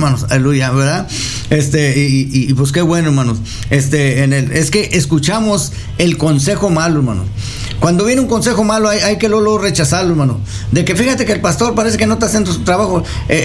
hermanos, aleluya, ¿verdad? Y pues qué bueno, hermanos. Es que escuchamos el consejo malo, hermanos. Cuando viene un consejo malo hay que luego rechazarlo, hermano. De que fíjate que el pastor parece que no está haciendo su trabajo,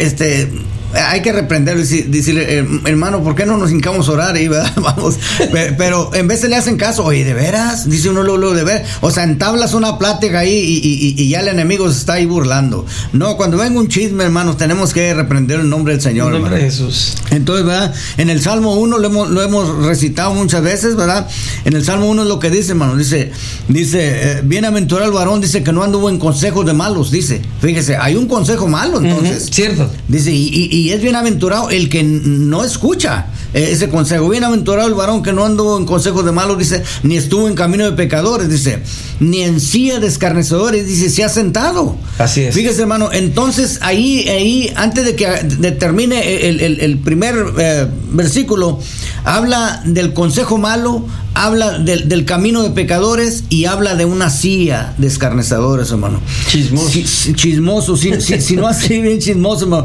hay que reprenderlo y decirle, hermano, ¿por qué no nos hincamos a orar? Vamos, pero en vez de le hacen caso, oye, ¿de veras? Dice uno luego, de veras. O sea, entablas una plática ahí y ya el enemigo se está ahí burlando. No, cuando venga un chisme, hermanos, tenemos que reprender el nombre del Señor. En el nombre de Jesús. Entonces, ¿verdad? En el Salmo 1 lo hemos recitado muchas veces, ¿verdad? En el Salmo 1 es lo que dice, hermano. Dice, bienaventurado el varón, dice que no anduvo en consejos de malos, dice. Fíjese, hay un consejo malo, entonces. Cierto. Dice, y es bienaventurado el que no escucha ese consejo. Bienaventurado el varón que no anduvo en consejos de malos, dice, ni estuvo en camino de pecadores, dice, ni en silla de escarnecedores, dice, se ha sentado. Así es. Fíjese, hermano, entonces ahí antes de que termine el primer versículo, habla del consejo malo, habla del camino de pecadores y habla de una silla de escarnecedores, hermano. Chismoso, si no así bien chismoso, hermano.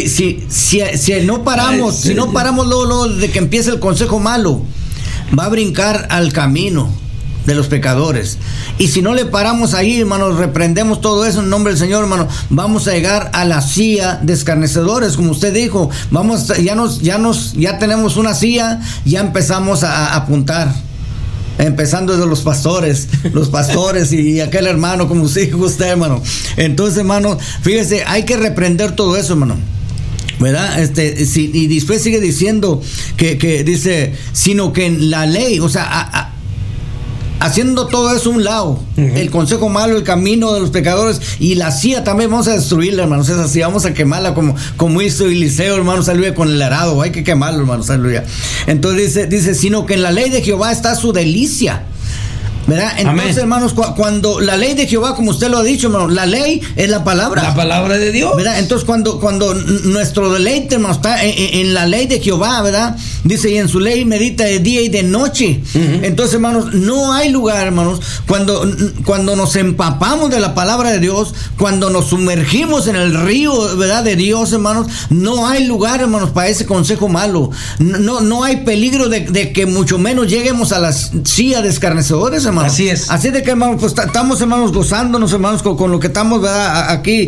Si no paramos luego de que empiece el consejo malo, va a brincar al camino de los pecadores. Y si no le paramos ahí, hermanos, reprendemos todo eso en nombre del Señor, hermano, vamos a llegar a la silla de escarnecedores, como usted dijo. Ya tenemos una silla, ya empezamos a apuntar. Empezando desde los pastores y aquel hermano, como usted dijo usted, hermano. Entonces, hermano, fíjese, hay que reprender todo eso, hermano, ¿verdad? Y después sigue diciendo que dice, sino que en la ley, o sea, haciendo todo eso a un lado, el consejo malo, el camino de los pecadores y la silla también vamos a destruirla, hermanos. Es así, vamos a quemarla como hizo Eliseo, hermanos, aleluya, con el arado. Hay que quemarlo, hermanos, aleluya. Entonces dice, sino que en la ley de Jehová está su delicia, ¿verdad? Entonces, amén, hermanos, cuando la ley de Jehová, como usted lo ha dicho, hermano, la ley es la palabra de Dios, ¿verdad? Entonces, cuando nuestro deleite, hermano, está en la ley de Jehová, ¿verdad? Dice, y en su ley medita de día y de noche. Entonces, hermanos, no hay lugar, hermanos, cuando nos empapamos de la palabra de Dios, cuando nos sumergimos en el río, ¿verdad?, de Dios, hermanos, no hay lugar, hermanos, para ese consejo malo. No hay peligro de que mucho menos lleguemos a la silla de escarnecedores, hermanos. Así es. Así de que, hermanos, pues estamos, hermanos, gozándonos, hermanos, con lo que estamos, ¿verdad?, aquí,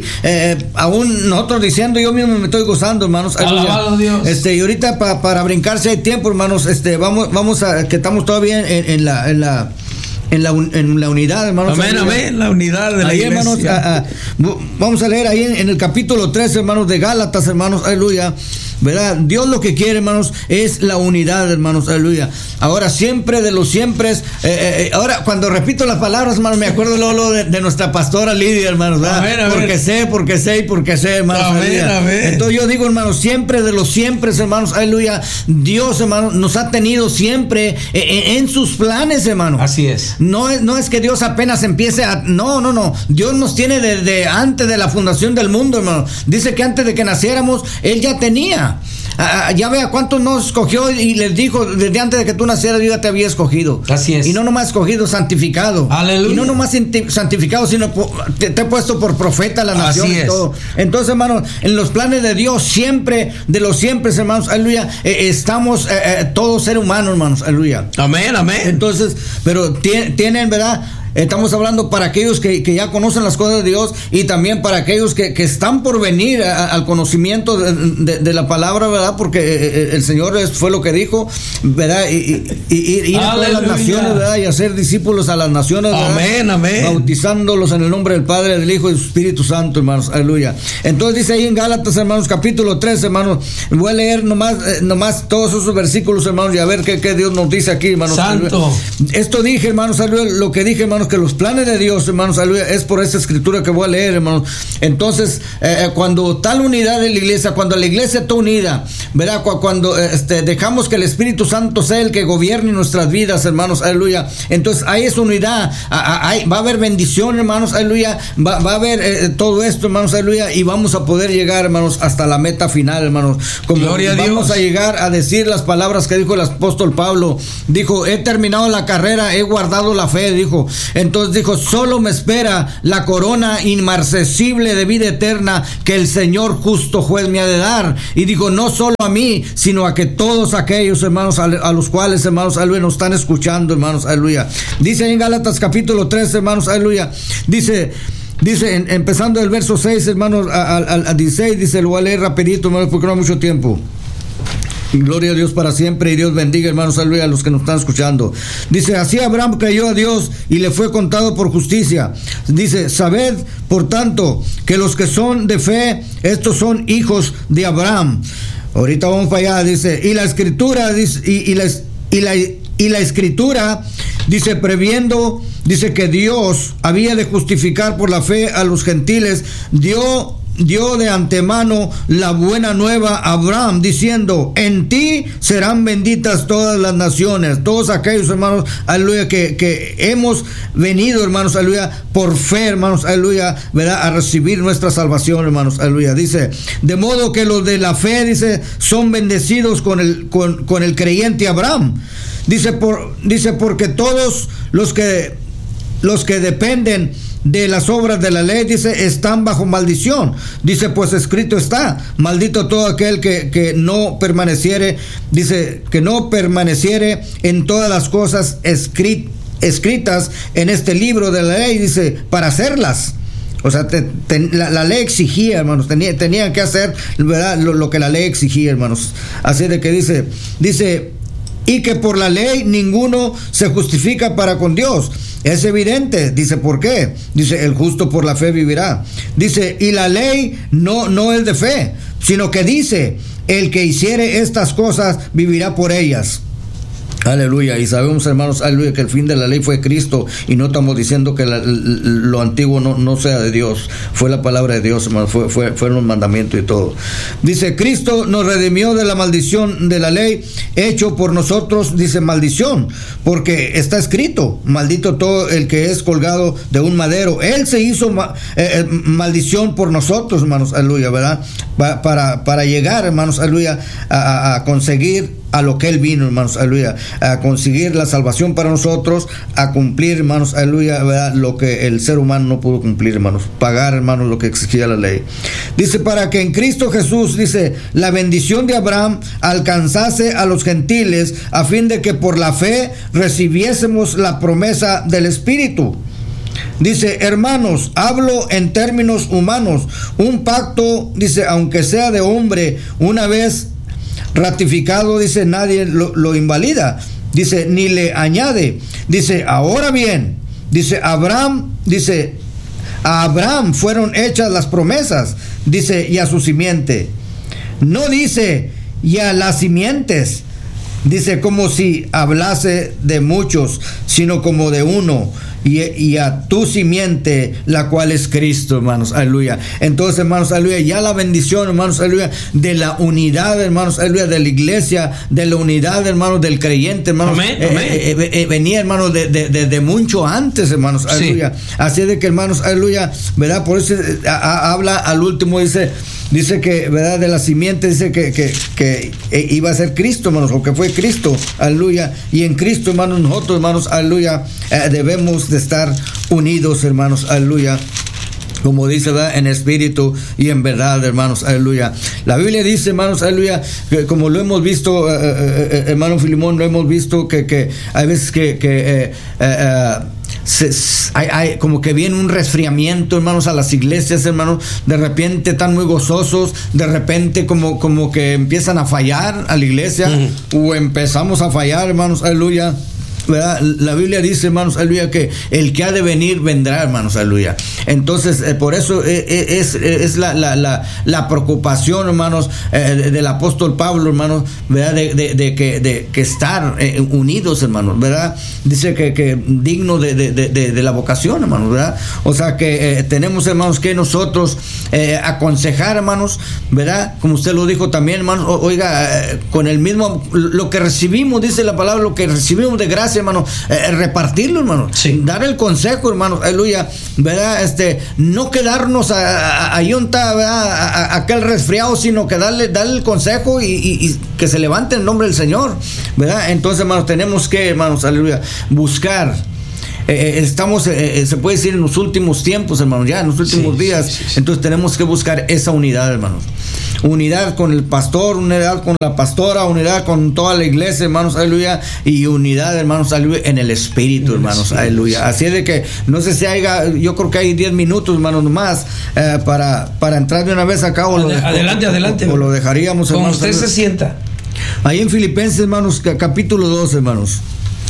aún nosotros diciendo, yo mismo me estoy gozando, hermanos. Alabado Dios. Y ahorita para brincarse hay tiempo, hermanos, vamos a, que estamos todavía en la unidad, hermanos. Amén, la unidad de la ahí, iglesia. Hermanos, vamos a leer ahí en el capítulo 3, hermanos, de Gálatas, hermanos, aleluya, ¿verdad? Dios lo que quiere, hermanos, es la unidad, hermanos, aleluya. Ahora, siempre de los siempre, ahora cuando repito las palabras, hermanos, me acuerdo luego de nuestra pastora Lidia, hermanos, ¿verdad? Amén. Porque sé, hermanos. Amén. Entonces yo digo, hermanos, siempre de los siempre, hermanos, aleluya. Dios, hermanos, nos ha tenido siempre en sus planes, hermanos. Así es. No es que Dios apenas empiece a... No. Dios nos tiene desde antes de la fundación del mundo, hermano. Dice que antes de que naciéramos, Él ya tenía. Ya vea cuántos nos escogió y les dijo, desde antes de que tú nacieras, yo ya te había escogido. Así es. Y no nomás escogido, santificado. Aleluya. Y no nomás santificado, sino te he puesto por profeta a la nación. Así y todo. Entonces, hermanos, en los planes de Dios, siempre, de los siempre, hermanos, aleluya, estamos todos seres humanos, hermanos, aleluya. Amén. Entonces, pero tienen, ¿verdad? Estamos hablando para aquellos que ya conocen las cosas de Dios y también para aquellos que están por venir al conocimiento de la palabra, ¿verdad? Porque el Señor fue lo que dijo, ¿verdad? Ir a todas las naciones, ¿verdad? Y hacer discípulos a las naciones, ¿verdad? Amén. Bautizándolos en el nombre del Padre, del Hijo y del Espíritu Santo, hermanos. Aleluya. Entonces dice ahí en Gálatas, hermanos, capítulo 3, hermanos. Voy a leer nomás todos esos versículos, hermanos, y a ver qué Dios nos dice aquí, hermanos. Santo. Esto dije, hermanos, aleluya, lo que dije, hermanos, que los planes de Dios, hermanos, aleluya, es por esta escritura que voy a leer, hermanos. Entonces, cuando tal unidad de la iglesia, cuando la iglesia está unida, ¿verdad? Cuando dejamos que el Espíritu Santo sea el que gobierne nuestras vidas, hermanos, aleluya. Entonces, hay esa unidad, va a haber bendición, hermanos, aleluya. Va a haber todo esto, hermanos, aleluya. Y vamos a poder llegar, hermanos, hasta la meta final, hermanos. Como gloria a Dios. Vamos a llegar a decir las palabras que dijo el apóstol Pablo. Dijo, he terminado la carrera, he guardado la fe, dijo. Entonces dijo, solo me espera la corona inmarcesible de vida eterna que el Señor justo juez me ha de dar. Y dijo, no solo a mí, sino a que todos aquellos, hermanos, a los cuales, hermanos, aleluya, nos están escuchando, hermanos, aleluya. Dice en Gálatas capítulo 3, hermanos, aleluya, dice empezando el verso 6, hermanos, al 16, dice, lo voy a leer rapidito, hermanos, porque no hay mucho tiempo. Gloria a Dios para siempre, y Dios bendiga, hermanos, aleluya, a los que nos están escuchando. Dice, así Abraham creyó a Dios y le fue contado por justicia. Dice, sabed, por tanto, que los que son de fe, estos son hijos de Abraham. Ahorita vamos para allá, dice, y la escritura, dice, y la escritura, dice, previendo, dice que Dios había de justificar por la fe a los gentiles, dio de antemano la buena nueva a Abraham, diciendo, en ti serán benditas todas las naciones. Todos aquellos, hermanos, aleluya, que hemos venido, hermanos, aleluya, por fe, hermanos, aleluya, ¿verdad?, a recibir nuestra salvación, hermanos, aleluya. Dice, de modo que los de la fe, dice, son bendecidos con el creyente Abraham. Dice, porque todos los que dependen de las obras de la ley, dice, están bajo maldición. Dice, pues escrito está, maldito todo aquel que no permaneciere, dice, que no permaneciere en todas las cosas escritas en este libro de la ley, dice, para hacerlas. O sea, la ley exigía, hermanos, tenían que hacer, ¿verdad?, lo que la ley exigía, hermanos. Así de que dice, y que por la ley ninguno se justifica para con Dios. Es evidente, dice, ¿por qué? Dice, el justo por la fe vivirá. Dice, y la ley no es de fe, sino que dice, el que hiciere estas cosas vivirá por ellas. Aleluya. Y sabemos, hermanos, aleluya, que el fin de la ley fue Cristo, y no estamos diciendo que lo antiguo no sea de Dios. Fue la palabra de Dios, hermanos, fueron los mandamientos y todo. Dice, Cristo nos redimió de la maldición de la ley, hecho por nosotros, dice, maldición, porque está escrito, maldito todo el que es colgado de un madero. Él se hizo maldición por nosotros, hermanos, aleluya, ¿verdad? Para llegar, hermanos, aleluya, a conseguir a lo que Él vino, hermanos, aleluya, a conseguir la salvación para nosotros, a cumplir, hermanos, aleluya, ¿verdad?, lo que el ser humano no pudo cumplir, hermanos, pagar, hermanos, lo que exigía la ley. Dice, para que en Cristo Jesús, dice, la bendición de Abraham alcanzase a los gentiles, a fin de que por la fe recibiésemos la promesa del Espíritu. Dice, hermanos, hablo en términos humanos, un pacto, dice, aunque sea de hombre, una vez ratificado, dice, nadie lo invalida, dice, ni le añade. Dice, ahora bien, dice, a Abraham fueron hechas las promesas, dice, y a su simiente. No dice, y a las simientes, dice, como si hablase de muchos, sino como de uno, y a tu simiente, la cual es Cristo, hermanos, aleluya. Entonces, hermanos, aleluya, ya la bendición, hermanos, aleluya, de la unidad, hermanos, aleluya, de la iglesia, de la unidad, hermanos, del creyente, hermanos, venía, hermanos, de mucho antes, hermanos, aleluya. Sí. Así de que, hermanos, aleluya, ¿verdad? Por eso habla al último, dice que, ¿verdad?, de la simiente, dice que iba a ser Cristo, hermanos, o que fue Cristo, aleluya. Y en Cristo, hermanos, nosotros, hermanos, aleluya, debemos de estar unidos, hermanos, aleluya, como dice, ¿verdad?, en espíritu y en verdad, hermanos, aleluya. La Biblia dice, hermanos, aleluya, que como lo hemos visto, hermano Filimón, lo hemos visto que hay veces que hay como que viene un resfriamiento, hermanos, a las iglesias, hermanos. De repente están muy gozosos, de repente como que empiezan a fallar a la iglesia, o empezamos a fallar, hermanos, aleluya, ¿verdad? La Biblia dice, hermanos, aleluya, que el que ha de venir vendrá, hermanos, aleluya. Entonces, por eso es la preocupación, hermanos, del apóstol Pablo, hermanos, ¿verdad?, de que estar unidos, hermanos, ¿verdad? Dice que digno de la vocación, hermanos, ¿verdad? O sea que tenemos, hermanos, que nosotros aconsejar, hermanos, ¿verdad? Como usted lo dijo también, hermanos, oiga, con el mismo, lo que recibimos, dice la palabra, lo que recibimos de gracia, hermano, repartirlo, hermano, sí. Dar el consejo, hermano, aleluya, ¿verdad? No quedarnos ahí a aquel resfriado, sino que darle el consejo y que se levante en nombre del Señor, ¿verdad? Entonces, hermanos, tenemos que, hermanos, aleluya, buscar estamos, se puede decir, en los últimos tiempos, hermanos, ya en los últimos días. Sí. Entonces tenemos que buscar esa unidad, hermanos. Unidad con el pastor, unidad con la pastora, unidad con toda la iglesia, hermanos, aleluya, y unidad, hermanos, aleluya, en el espíritu, hermanos, aleluya. Así es de que, no sé si yo creo que hay 10 minutos, hermanos, más para entrar de una vez acá. Adelante. O lo dejaríamos, como hermanos. Usted se sienta. Ahí en Filipenses, hermanos, capítulo 2, hermanos.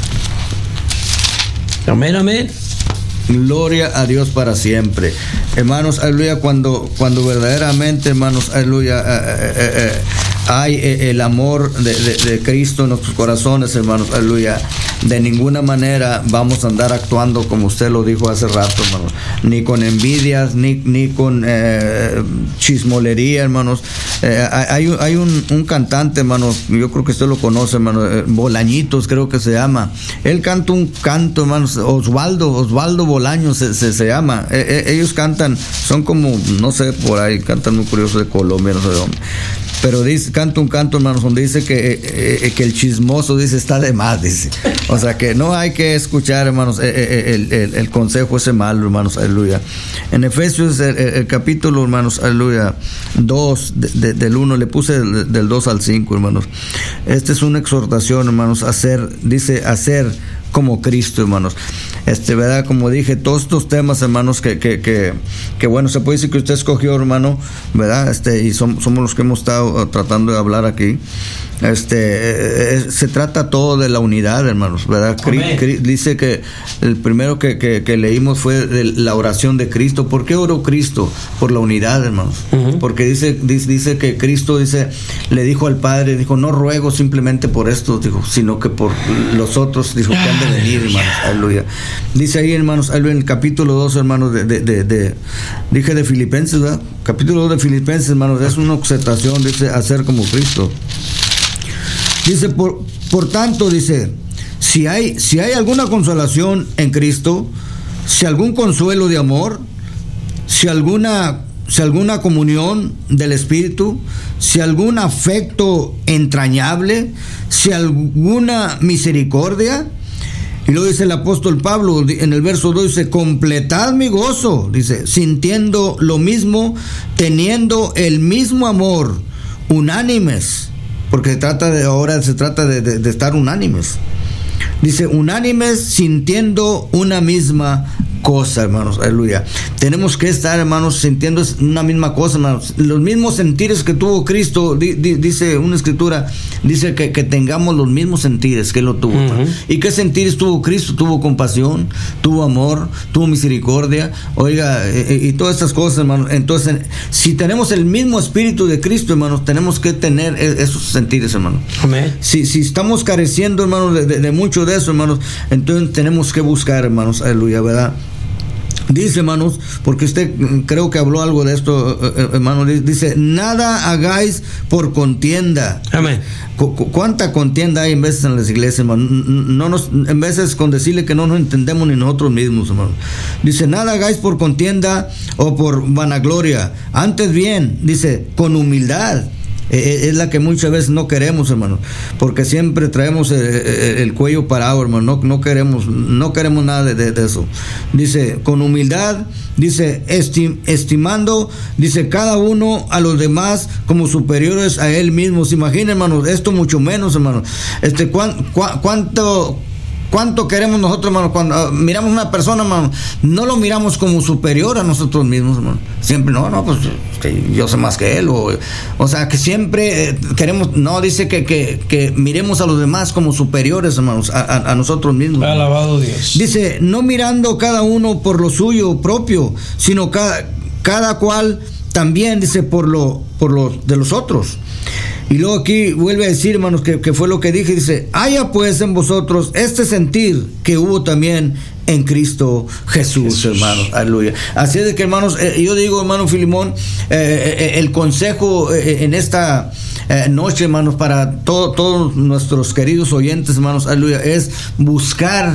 Amén. Gloria a Dios para siempre. Hermanos, aleluya, cuando verdaderamente, hermanos, aleluya, hay el amor de Cristo en nuestros corazones, hermanos, aleluya. De ninguna manera vamos a andar actuando como usted lo dijo hace rato, hermanos. Ni con envidias, ni con chismolería, hermanos. Hay un cantante, hermanos, yo creo que usted lo conoce, hermanos, Bolañitos creo que se llama. Él canta un canto, hermanos, Osvaldo Bolaños se llama. Ellos cantan, son como, no sé, por ahí, cantan muy curioso de Colombia, no sé de dónde. Pero canta un canto, hermanos, donde dice que el chismoso, dice, está de más, dice. O sea que no hay que escuchar, hermanos, el consejo ese malo, hermanos, aleluya. En Efesios, el capítulo, hermanos, aleluya, 2, del 1, le puse del 2 al 5, hermanos. Esta es una exhortación, hermanos, hacer como Cristo, hermanos. ¿Verdad? Como dije, todos estos temas, hermanos, que bueno, se puede decir que usted escogió, hermano, ¿verdad? Y somos los que hemos estado tratando de hablar aquí. Se trata todo de la unidad, hermanos, ¿verdad? Dice que el primero que leímos fue la oración de Cristo. ¿Por qué oró Cristo? Por la unidad, hermanos. Porque dice que Cristo le dijo al Padre, dijo, no ruego simplemente por esto, dijo, sino que por los otros, dijo, que han de venir, hermanos, aleluya. Dice ahí, hermanos, en el capítulo 2, hermanos, dije de Filipenses, ¿verdad? Capítulo 2 de Filipenses, hermanos, es una exhortación, dice, hacer como Cristo. Dice, por tanto, dice, si hay alguna consolación en Cristo, si algún consuelo de amor, si alguna comunión del Espíritu, si algún afecto entrañable, si alguna misericordia. Y luego dice el apóstol Pablo en el verso 2, dice, completad mi gozo, dice, sintiendo lo mismo, teniendo el mismo amor, unánimes, porque se trata de estar unánimes. Dice, unánimes, sintiendo una misma cosa, hermanos, aleluya. Tenemos que estar, hermanos, sintiendo una misma cosa, hermanos. Los mismos sentires que tuvo Cristo, dice una escritura, dice que tengamos los mismos sentires que Él lo tuvo. ¿Y qué sentires tuvo Cristo? Tuvo compasión, tuvo amor, tuvo misericordia, oiga, y todas estas cosas, hermanos. Entonces, si tenemos el mismo espíritu de Cristo, hermanos, tenemos que tener esos sentires, hermanos. Amén. Si estamos careciendo, hermanos, de mucho de eso, hermanos, entonces tenemos que buscar, hermanos, aleluya, ¿verdad? Dice, hermanos, porque usted creo que habló algo de esto, hermano, dice, nada hagáis por contienda. Amén. ¿Cuánta contienda hay en veces en las iglesias, hermano? En veces con decirle que no nos entendemos ni nosotros mismos, hermano. Dice, nada hagáis por contienda o por vanagloria, antes bien, dice, con humildad. Es la que muchas veces no queremos, hermano, porque siempre traemos el cuello parado, hermano. No queremos nada de eso. Dice, con humildad, dice, estimando, dice, cada uno a los demás como superiores a él mismo. ¿Se imagina, hermano? Esto mucho menos, hermano. ¿Cuánto queremos nosotros, hermano? Cuando miramos a una persona, hermano, no lo miramos como superior a nosotros mismos, hermano. Siempre, pues yo sé más que él. O sea, que siempre queremos, no, dice que miremos a los demás como superiores, hermanos, a nosotros mismos. Alabado Dios. Dice, no mirando cada uno por lo suyo propio, sino cada cual también, dice, por lo de los otros. Y luego aquí vuelve a decir, hermanos, que fue lo que dije, dice, haya pues en vosotros este sentir que hubo también en Cristo Jesús, hermanos, aleluya. Así es de que, hermanos, yo digo, hermano Filimón, el consejo en esta noche, hermanos, para todos nuestros queridos oyentes, hermanos, aleluya, es buscar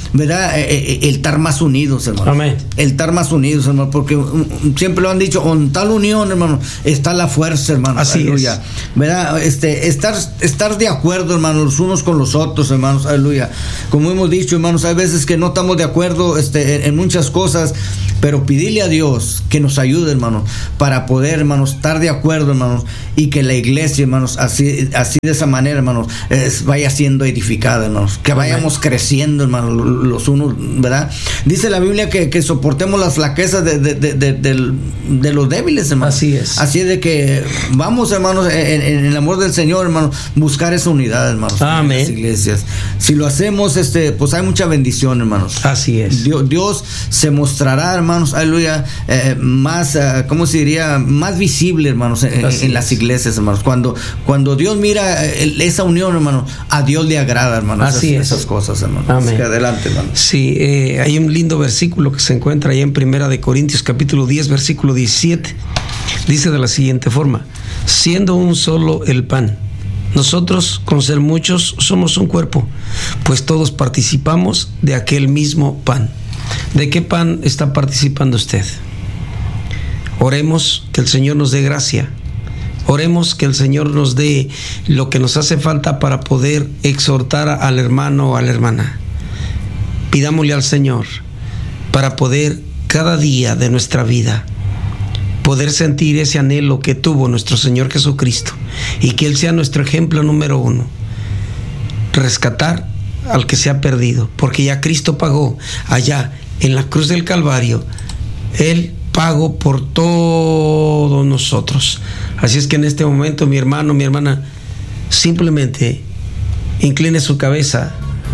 ¿verdad? El estar más unidos, hermano. Amén. El estar más unidos, hermano, porque siempre lo han dicho, con tal unión, hermano, está la fuerza, hermano. Así aleluya. es. ¿Verdad? Estar de acuerdo, hermano, los unos con los otros, hermanos, aleluya. Como hemos dicho, hermanos, hay veces que no estamos de acuerdo en muchas cosas, pero pedirle a Dios que nos ayude, hermanos, para poder, hermanos, estar de acuerdo, hermanos, y que la iglesia, hermanos, así de esa manera, hermanos, vaya siendo edificada, hermanos, que vayamos creciendo, hermanos, los unos, ¿verdad? Dice la Biblia que soportemos las flaquezas de los débiles, hermanos. Así es. Así es de que vamos, hermanos, en el amor del Señor, hermanos, buscar esa unidad, hermanos, amén, en las iglesias. Si lo hacemos, pues hay mucha bendición, hermanos. Así es. Dios se mostrará, hermanos, aleluya, más, ¿cómo se diría? Más visible, hermanos, en las iglesias, hermanos. Cuando Dios mira esa unión, hermanos, a Dios le agrada, hermanos. Así es. Esas cosas, hermanos. Amén. Así que adelante, hermanos. Sí, hay un lindo versículo que se encuentra ahí en 1 Corintios capítulo 10, versículo 17. Dice de la siguiente forma: siendo un solo el pan, nosotros, con ser muchos, somos un cuerpo, pues todos participamos de aquel mismo pan. ¿De qué pan está participando usted? Oremos que el Señor nos dé gracia. Oremos que el Señor nos dé lo que nos hace falta para poder exhortar al hermano o a la hermana. Pidámosle al Señor para poder cada día de nuestra vida poder sentir ese anhelo que tuvo nuestro Señor Jesucristo, y que Él sea nuestro ejemplo número uno. Rescatar al que se ha perdido, porque ya Cristo pagó allá en la cruz del Calvario. Él pagó por todos nosotros. Así es que en este momento, mi hermano, mi hermana, simplemente incline su cabeza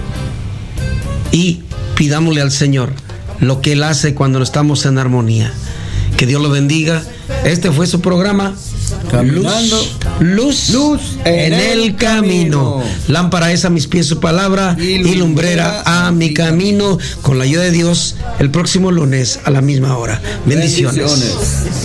y pidámosle al Señor lo que Él hace cuando estamos en armonía. Que Dios lo bendiga. Este fue su programa, Luz en el camino. Lámpara es a mis pies su palabra y lumbrera a mi camino. Con la ayuda de Dios, el próximo lunes a la misma hora. Bendiciones.